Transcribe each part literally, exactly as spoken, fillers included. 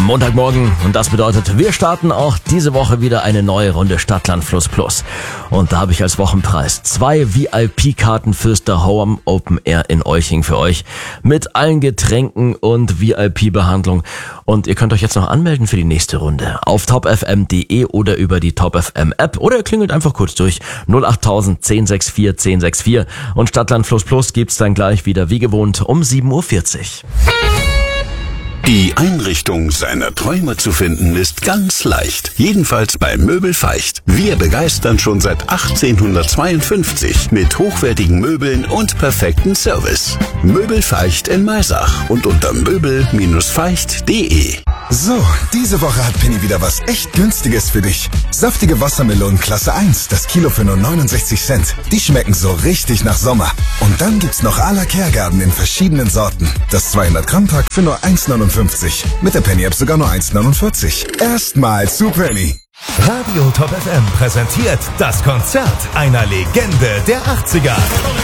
Montagmorgen und das bedeutet, wir starten auch diese Woche wieder eine neue Runde Stadtland Fluss Plus. Und da habe ich als Wochenpreis zwei V I P-Karten fürs The Home Open Air in Euching für euch mit allen Getränken und V I P-Behandlung. Und ihr könnt euch jetzt noch anmelden für die nächste Runde auf top f m punkt d e oder über die Top F M App oder ihr klingelt einfach kurz durch null acht tausend zehn sechs vier zehn sechs vier und Stadtland Fluss Plus gibt's dann gleich wieder wie gewohnt um sieben Uhr vierzig. Die Einrichtung seiner Träume zu finden ist ganz leicht. Jedenfalls bei Möbel Feicht. Wir begeistern schon seit achtzehnhundertzweiundfünfzig mit hochwertigen Möbeln und perfekten Service. Möbel Feicht in Maisach und unter möbel feicht punkt de. So, diese Woche hat Penny wieder was echt Günstiges für dich. Saftige Wassermelonen Klasse eins, das Kilo für nur neunundsechzig Cent. Die schmecken so richtig nach Sommer. Und dann gibt's noch à la Kehrgarten in verschiedenen Sorten. Das zweihundert Gramm Pack für nur eins neunundfünfzig. Mit der Penny App sogar nur eins neunundvierzig. Erstmal zu Penny. Radio Top F M präsentiert das Konzert einer Legende der achtziger.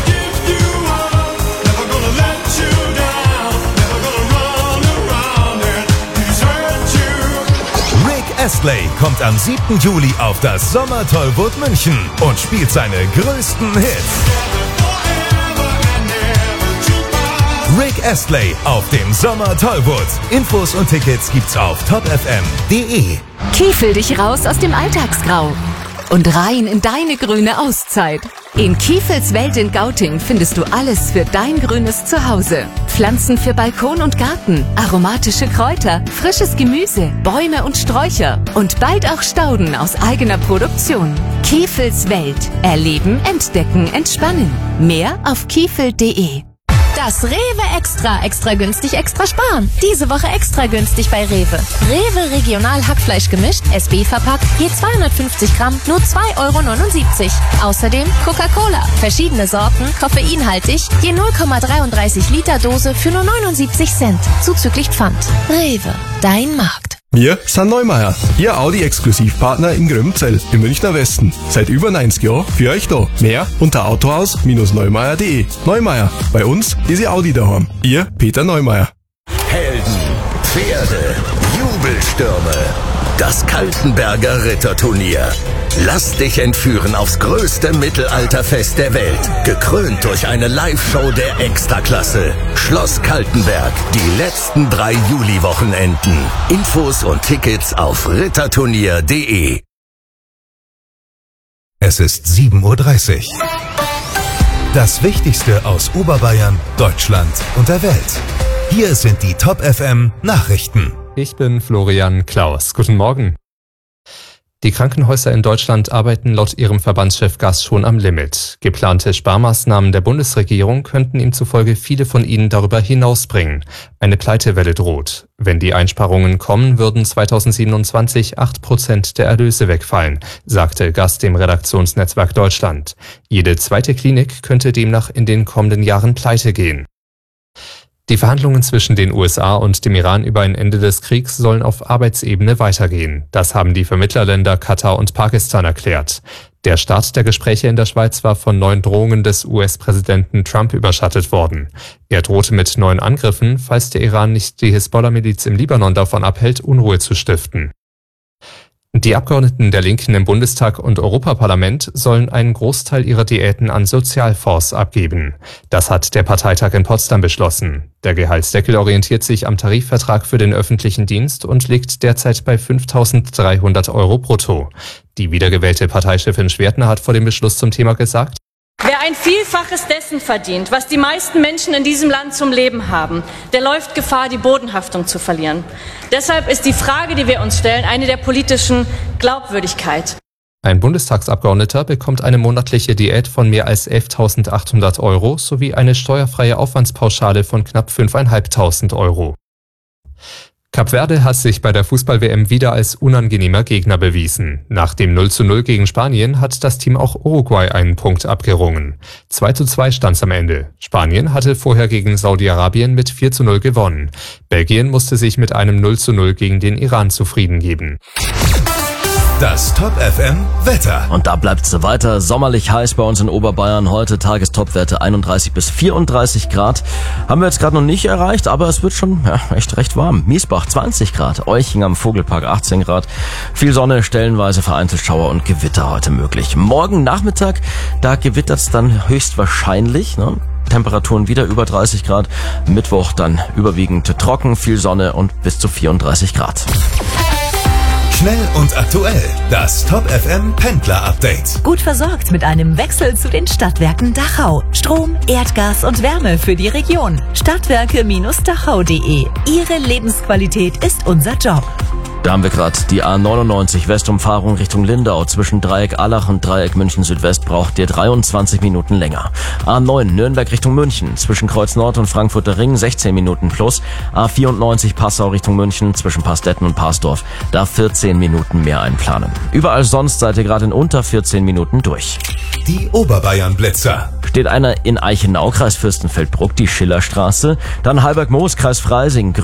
Rick Astley kommt am siebten Juli auf das Sommertollwood München und spielt seine größten Hits. Rick Astley auf dem Sommertollwood. Infos und Tickets gibt's auf top f m punkt d e. Kiefel dich raus aus dem Alltagsgrau und rein in deine grüne Auszeit. In Kiefels Welt in Gauting findest du alles für dein grünes Zuhause. Pflanzen für Balkon und Garten, aromatische Kräuter, frisches Gemüse, Bäume und Sträucher und bald auch Stauden aus eigener Produktion. Kiefels Welt. Erleben, entdecken, entspannen. Mehr auf kiefel punkt d e. Das Rewe Extra, extra günstig, extra sparen. Diese Woche extra günstig bei Rewe. Rewe Regional Hackfleisch gemischt, S B verpackt, je zweihundertfünfzig Gramm, nur zwei Euro neunundsiebzig. Außerdem Coca-Cola, verschiedene Sorten, koffeinhaltig, je null Komma dreiunddreißig Liter Dose für nur neunundsiebzig Cent, zuzüglich Pfand. Rewe, dein Markt. Wir sind Neumeier, Ihr Audi-Exklusivpartner in Gröbenzell im Münchner Westen. Seit über neunzig Jahren für euch da. Mehr unter autohaus Neumeier punkt de. Neumeier, bei uns ist Ihr Audi daheim. Ihr Peter Neumeier. Helden, Pferde, Jubelstürme. Das Kaltenberger Ritterturnier. Lass dich entführen aufs größte Mittelalterfest der Welt. Gekrönt durch eine Live-Show der Extraklasse. Schloss Kaltenberg. Die letzten drei Juli-Wochenenden. Infos und Tickets auf ritterturnier punkt de. Es ist sieben Uhr dreißig. Das Wichtigste aus Oberbayern, Deutschland und der Welt. Hier sind die Top F M Nachrichten. Ich bin Florian Klaus. Guten Morgen. Die Krankenhäuser in Deutschland arbeiten laut ihrem Verbandschef Gass schon am Limit. Geplante Sparmaßnahmen der Bundesregierung könnten ihm zufolge viele von ihnen darüber hinausbringen. Eine Pleitewelle droht. Wenn die Einsparungen kommen, würden zweitausendsiebenundzwanzig acht Prozent der Erlöse wegfallen, sagte Gass dem Redaktionsnetzwerk Deutschland. Jede zweite Klinik könnte demnach in den kommenden Jahren pleite gehen. Die Verhandlungen zwischen den U S A und dem Iran über ein Ende des Kriegs sollen auf Arbeitsebene weitergehen. Das haben die Vermittlerländer Katar und Pakistan erklärt. Der Start der Gespräche in der Schweiz war von neuen Drohungen des U S-Präsidenten Trump überschattet worden. Er drohte mit neuen Angriffen, falls der Iran nicht die Hisbollah-Miliz im Libanon davon abhält, Unruhe zu stiften. Die Abgeordneten der Linken im Bundestag und Europaparlament sollen einen Großteil ihrer Diäten an Sozialfonds abgeben. Das hat der Parteitag in Potsdam beschlossen. Der Gehaltsdeckel orientiert sich am Tarifvertrag für den öffentlichen Dienst und liegt derzeit bei fünftausenddreihundert Euro brutto. Die wiedergewählte Parteichefin Schwertner hat vor dem Beschluss zum Thema gesagt: Wer ein Vielfaches dessen verdient, was die meisten Menschen in diesem Land zum Leben haben, der läuft Gefahr, die Bodenhaftung zu verlieren. Deshalb ist die Frage, die wir uns stellen, eine der politischen Glaubwürdigkeit. Ein Bundestagsabgeordneter bekommt eine monatliche Diät von mehr als elftausendachthundert Euro sowie eine steuerfreie Aufwandspauschale von knapp fünftausendfünfhundert Euro. Kap Verde hat sich bei der Fußball-W M wieder als unangenehmer Gegner bewiesen. Nach dem null zu null gegen Spanien hat das Team auch Uruguay einen Punkt abgerungen. zwei zu zwei stand's am Ende. Spanien hatte vorher gegen Saudi-Arabien mit vier zu null gewonnen. Belgien musste sich mit einem null zu null gegen den Iran zufrieden geben. Das Top F M Wetter. Und da bleibt es weiter sommerlich heiß bei uns in Oberbayern. Heute Tagestopwerte einunddreißig bis vierunddreißig Grad. Haben wir jetzt gerade noch nicht erreicht, aber es wird schon ja, echt recht warm. Miesbach zwanzig Grad, Euching am Vogelpark achtzehn Grad. Viel Sonne, stellenweise vereinzelt Schauer und Gewitter heute möglich. Morgen Nachmittag, da gewittert es dann höchstwahrscheinlich, ne? Temperaturen wieder über dreißig Grad. Mittwoch dann überwiegend trocken, viel Sonne und bis zu vierunddreißig Grad. Schnell und aktuell. Das Top F M Pendler Update. Gut versorgt mit einem Wechsel zu den Stadtwerken Dachau. Strom, Erdgas und Wärme für die Region. Stadtwerke Dachau punkt de. Ihre Lebensqualität ist unser Job. Da haben wir gerade die A neunundneunzig Westumfahrung Richtung Lindau. Zwischen Dreieck Allach und Dreieck München Südwest braucht ihr dreiundzwanzig Minuten länger. A neun Nürnberg Richtung München. Zwischen Kreuz Nord und Frankfurter Ring sechzehn Minuten plus. A vierundneunzig Passau Richtung München. Zwischen Pastetten und Parsdorf. Da vierzehn Minuten mehr einplanen. Überall sonst seid ihr gerade in unter vierzehn Minuten durch. Die Oberbayern-Blitzer. Steht einer in Eichenau, Kreis Fürstenfeldbruck, die Schillerstraße. Dann Halberg-Moos, Kreis Freising.